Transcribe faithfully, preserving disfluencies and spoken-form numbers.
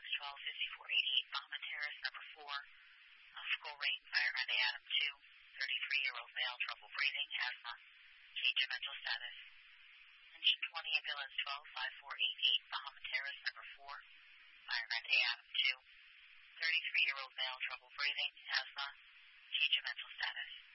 ambulance twelve fifty-four eighty-eight, Bahama Terrace, number four. Uh, school rain, fire around Adam two. thirty-three-year-old male, trouble breathing, asthma. Change of mental status. Engine twenty, ambulance twelve fifty-four eighty-eight, Bahama Terrace, number four. Fire around Adam two. thirty-three-year-old male, trouble breathing, asthma. Change of mental status.